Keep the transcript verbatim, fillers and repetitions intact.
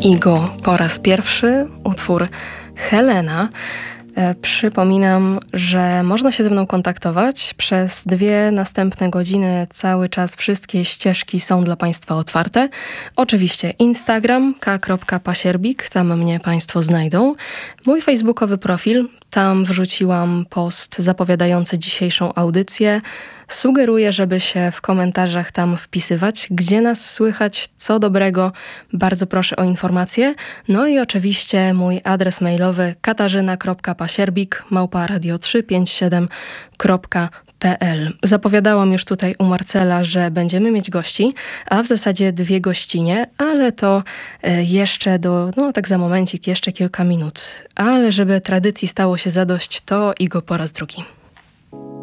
Igo po raz pierwszy, utwór Helena. E, przypominam, że można się ze mną kontaktować. Przez dwie następne godziny cały czas wszystkie ścieżki są dla Państwa otwarte. Oczywiście Instagram k kropka pasierbik, tam mnie Państwo znajdą. Mój facebookowy profil, tam wrzuciłam post zapowiadający dzisiejszą audycję. Sugeruję, żeby się w komentarzach tam wpisywać, gdzie nas słychać, co dobrego. Bardzo proszę o informacje. No i oczywiście mój adres mailowy katarzyna kropka pasierbik małpa radio trzy pięć siedem kropka p l. Zapowiadałam już tutaj u Marcela, że będziemy mieć gości, a w zasadzie dwie gościnie, ale to jeszcze do, no tak za momencik, jeszcze kilka minut. Ale żeby tradycji stało się zadość, to Igo po raz drugi.